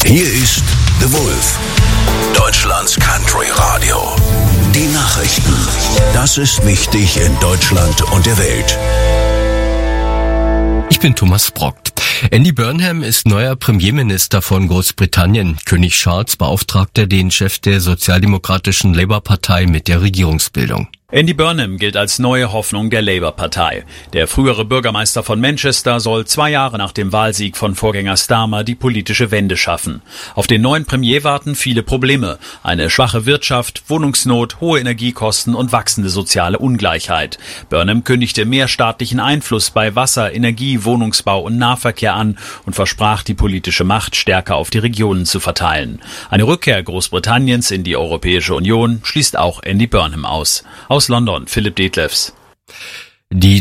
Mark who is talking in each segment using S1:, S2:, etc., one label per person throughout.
S1: Hier ist The Wolf, Deutschlands Country Radio. Die Nachrichten. Das ist wichtig in Deutschland und der Welt.
S2: Ich bin Thomas Brockt. Andy Burnham ist neuer Premierminister von Großbritannien. König Charles beauftragte den Chef der sozialdemokratischen Labour-Partei mit der Regierungsbildung.
S3: Andy Burnham gilt als neue Hoffnung der Labour-Partei. Der frühere Bürgermeister von Manchester soll 2 Jahre nach dem Wahlsieg von Vorgänger Starmer die politische Wende schaffen. Auf den neuen Premier warten viele Probleme. Eine schwache Wirtschaft, Wohnungsnot, hohe Energiekosten und wachsende soziale Ungleichheit. Burnham kündigte mehr staatlichen Einfluss bei Wasser, Energie, Wohnungsbau und Nahverkehr an und versprach, die politische Macht stärker auf die Regionen zu verteilen. Eine Rückkehr Großbritanniens in die Europäische Union schließt auch Andy Burnham aus. Aus London, Philipp Detlefs.
S2: Die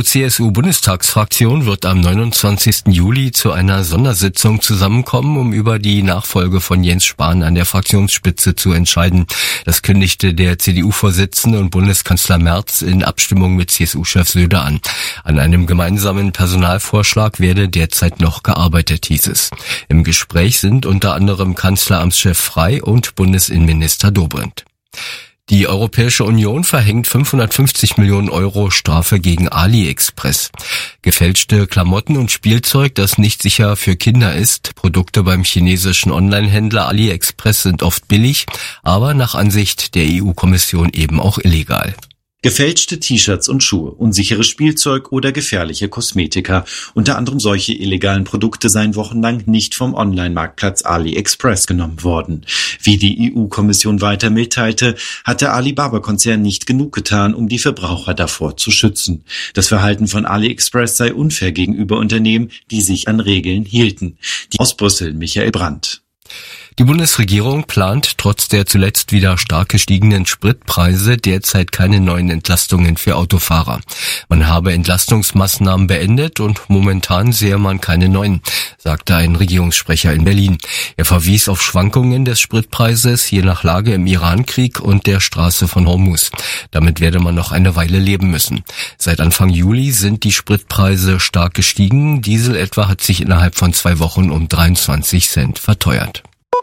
S2: CDU-CSU-Bundestagsfraktion wird am 29. Juli zu einer Sondersitzung zusammenkommen, um über die Nachfolge von Jens Spahn an der Fraktionsspitze zu entscheiden. Das kündigte der CDU-Vorsitzende und Bundeskanzler Merz in Abstimmung mit CSU-Chef Söder an. An einem gemeinsamen Personalvorschlag werde derzeit noch gearbeitet, hieß es. Im Gespräch sind unter anderem Kanzleramtschef Frey und Bundesinnenminister Dobrindt. Die Europäische Union verhängt 550 Millionen Euro Strafe gegen AliExpress. Gefälschte Klamotten und Spielzeug, das nicht sicher für Kinder ist. Produkte beim chinesischen Online-Händler AliExpress sind oft billig, aber nach Ansicht der EU-Kommission eben auch illegal.
S4: Gefälschte T-Shirts und Schuhe, unsicheres Spielzeug oder gefährliche Kosmetika. Unter anderem solche illegalen Produkte seien wochenlang nicht vom Online-Marktplatz AliExpress genommen worden. Wie die EU-Kommission weiter mitteilte, hat der Alibaba-Konzern nicht genug getan, um die Verbraucher davor zu schützen. Das Verhalten von AliExpress sei unfair gegenüber Unternehmen, die sich an Regeln hielten. Aus Brüssel, Michael Brandt.
S2: Die Bundesregierung plant trotz der zuletzt wieder stark gestiegenen Spritpreise derzeit keine neuen Entlastungen für Autofahrer. Man habe Entlastungsmaßnahmen beendet und momentan sehe man keine neuen, sagte ein Regierungssprecher in Berlin. Er verwies auf Schwankungen des Spritpreises je nach Lage im Irankrieg und der Straße von Hormuz. Damit werde man noch eine Weile leben müssen. Seit Anfang Juli sind die Spritpreise stark gestiegen. Diesel etwa hat sich innerhalb von 2 Wochen um 23 Cent verteuert.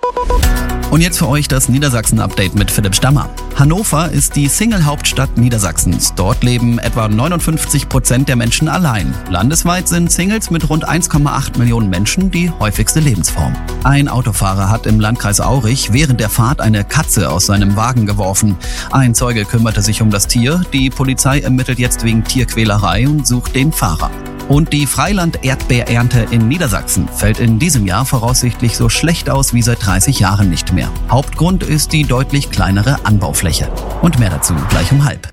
S5: Und jetzt für euch das Niedersachsen-Update mit Philipp Stammer. Hannover ist die Single-Hauptstadt Niedersachsens. Dort leben etwa 59% der Menschen allein. Landesweit sind Singles mit rund 1,8 Millionen Menschen die häufigste Lebensform. Ein Autofahrer hat im Landkreis Aurich während der Fahrt eine Katze aus seinem Wagen geworfen. Ein Zeuge kümmerte sich um das Tier. Die Polizei ermittelt jetzt wegen Tierquälerei und sucht den Fahrer. Und die Freiland-Erdbeerernte in Niedersachsen fällt in diesem Jahr voraussichtlich so schlecht aus wie seit 30 Jahren nicht mehr. Hauptgrund ist die deutlich kleinere Anbaufläche. Und mehr dazu gleich um 12:30.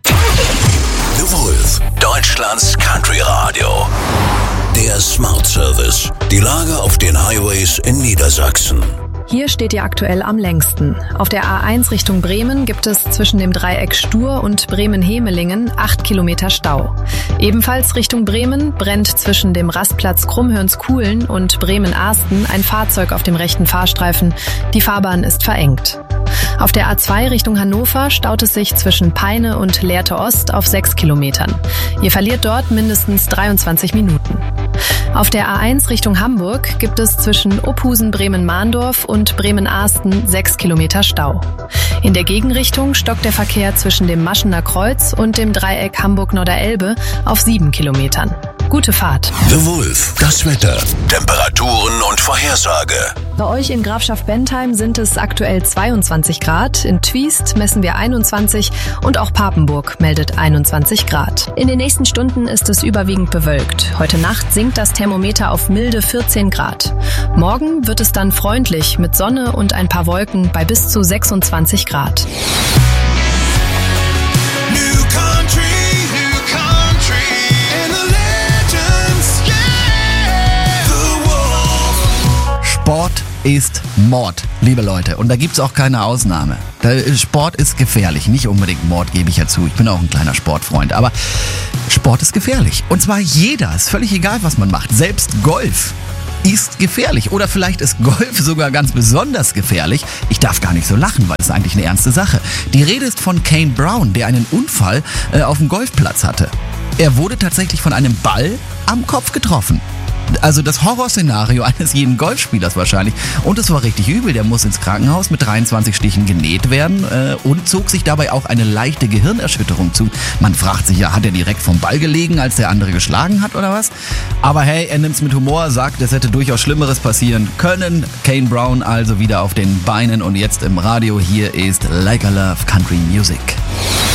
S1: The Wolf, Deutschlands Country Radio. Der Smart Service. Die Lage auf den Highways in Niedersachsen.
S6: Hier steht ihr aktuell am längsten. Auf der A1 Richtung Bremen gibt es zwischen dem Dreieck Stur und Bremen-Hemelingen 8 Kilometer Stau. Ebenfalls Richtung Bremen brennt zwischen dem Rastplatz Krummhörnskuhlen und Bremen-Arsten ein Fahrzeug auf dem rechten Fahrstreifen. Die Fahrbahn ist verengt. Auf der A2 Richtung Hannover staut es sich zwischen Peine und Lehrte Ost auf 6 Kilometern. Ihr verliert dort mindestens 23 Minuten. Auf der A1 Richtung Hamburg gibt es zwischen Ophusen-Bremen-Mahndorf und Bremen-Arsten 6 Kilometer Stau. In der Gegenrichtung stockt der Verkehr zwischen dem Maschener Kreuz und dem Dreieck Hamburg-Norderelbe auf 7 Kilometern. Gute Fahrt.
S1: The Wolf, das Wetter, Temperaturen und Vorhersage.
S6: Bei euch in Grafschaft Bentheim sind es aktuell 22 Grad, in Twiest messen wir 21 und auch Papenburg meldet 21 Grad. In den nächsten Stunden ist es überwiegend bewölkt. Heute Nacht sinkt das Thermometer auf milde 14 Grad. Morgen wird es dann freundlich mit Sonne und ein paar Wolken bei bis zu 26 Grad.
S5: Sport ist Mord, liebe Leute. Und da gibt's auch keine Ausnahme. Sport ist gefährlich. Nicht unbedingt Mord, gebe ich ja zu. Ich bin auch ein kleiner Sportfreund. Aber Sport ist gefährlich. Und zwar jeder. Ist völlig egal, was man macht. Selbst Golf ist gefährlich. Oder vielleicht ist Golf sogar ganz besonders gefährlich. Ich darf gar nicht so lachen, weil es eigentlich eine ernste Sache. Die Rede ist von Kane Brown, der einen Unfall auf dem Golfplatz hatte. Er wurde tatsächlich von einem Ball am Kopf getroffen. Also das Horrorszenario eines jeden Golfspielers wahrscheinlich. Und es war richtig übel. Der muss ins Krankenhaus mit 23 Stichen genäht werden und zog sich dabei auch eine leichte Gehirnerschütterung zu. Man fragt sich ja, hat er direkt vom Ball gelegen, als der andere geschlagen hat oder was? Aber hey, er nimmt's mit Humor, sagt, es hätte durchaus Schlimmeres passieren können. Kane Brown also wieder auf den Beinen und jetzt im Radio. Hier ist Like I Love Country Music.